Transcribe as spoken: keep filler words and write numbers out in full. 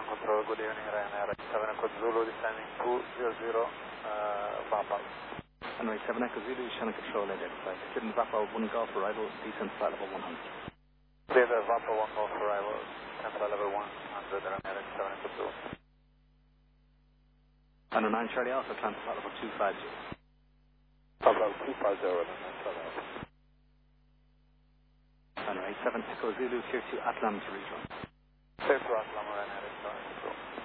ground control, good evening, Ryanair seven Echo Zulu, descending two zero zero, uh, Papa. Runway seven Echo Zulu, Shannon Control, identified. Clearing Papa one Golf arrival, descent flight level one hundred. Clear Papa one Golf arrival, descent flight level one hundred, Ryanair seven Echo Zulu. Runway nine Charlie Alpha, climb to flight level two five zero. Flight level two five zero, Ryanair seven Alpha. Runway seven Echo Zulu, clear to Atlam to rejoin. Clear to Atlam, Ryanair